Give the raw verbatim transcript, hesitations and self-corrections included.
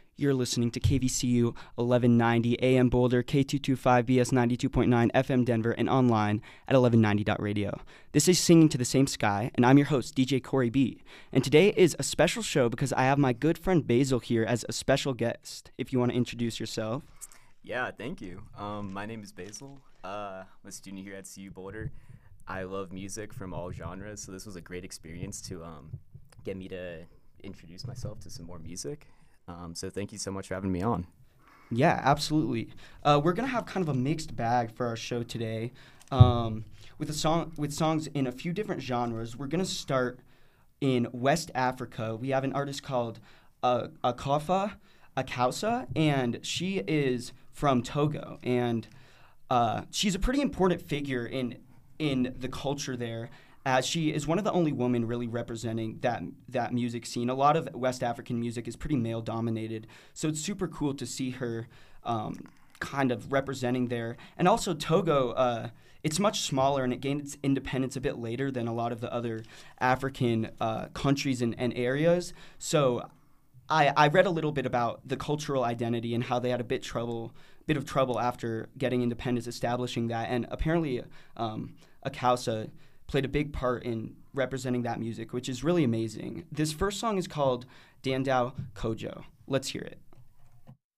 You're listening to K V C U eleven ninety A M Boulder, K two twenty-five B S ninety-two point nine F M Denver, and online at eleven ninety dot radio. This is Singing to the Same Sky, and I'm your host, D J Corey B. And today is a special show because I have my good friend Basil here as a special guest. If you want to introduce yourself. Yeah, thank you. Um, my name is Basil. Uh, I'm a student here at C U Boulder. I love music from all genres, so this was a great experience to um, get me to introduce myself to some more music. Um, so thank you so much for having me on. Yeah, absolutely. Uh, we're gonna have kind of a mixed bag for our show today, um, with a song with songs in a few different genres. We're gonna start in West Africa. We have an artist called uh, Akofa Akausa, and she is from Togo, and uh, she's a pretty important figure in in the culture there, as she is one of the only women really representing that that music scene. A lot of West African music is pretty male-dominated, so it's super cool to see her um, kind of representing there. And also Togo, uh, it's much smaller, and it gained its independence a bit later than a lot of the other African uh, countries and, and areas. So I, I read a little bit about the cultural identity and how they had a bit trouble, bit of trouble after getting independence, establishing that. And apparently um, Akausa played a big part in representing that music, which is really amazing. This first song is called Dandao Kojo. Let's hear it.